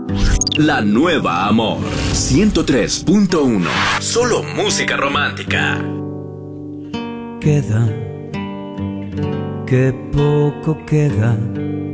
La nueva Amor 103.1. Solo música romántica. Queda, que poco queda